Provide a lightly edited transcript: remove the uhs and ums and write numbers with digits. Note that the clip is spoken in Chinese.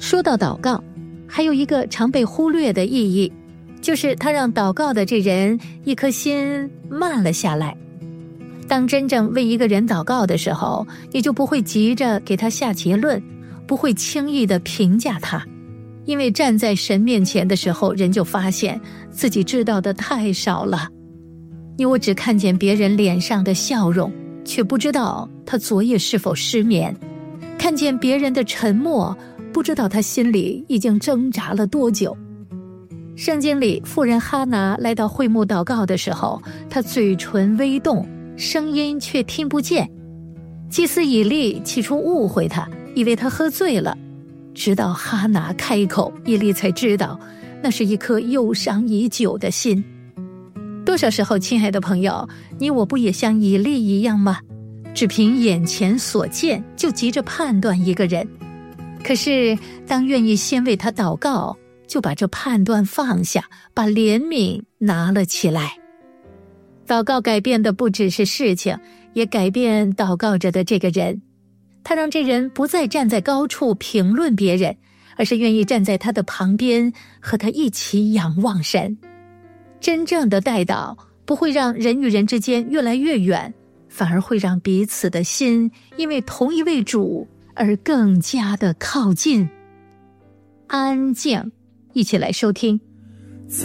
说到祷告，还有一个常被忽略的意义，就是它让祷告的这人一颗心慢了下来。当真正为一个人祷告的时候，你就不会急着给他下结论，不会轻易地评价他，因为站在神面前的时候，人就发现自己知道的太少了。我只看见别人脸上的笑容，却不知道他昨夜是否失眠；看见别人的沉默，不知道他心里已经挣扎了多久。圣经里妇人哈拿来到会幕祷告的时候，她嘴唇微动，声音却听不见。祭司以利起初误会他，以为他喝醉了，直到哈拿开口，以利才知道那是一颗忧伤已久的心。多少时候，亲爱的朋友，你我不也像以利一样吗？只凭眼前所见就急着判断一个人，可是当愿意先为他祷告，就把这判断放下，把怜悯拿了起来。祷告改变的不只是事情，也改变祷告着的这个人。他让这人不再站在高处评论别人，而是愿意站在他的旁边，和他一起仰望神。真正的代祷不会让人与人之间越来越远，反而会让彼此的心因为同一位主而更加的靠近。安静，一起来收听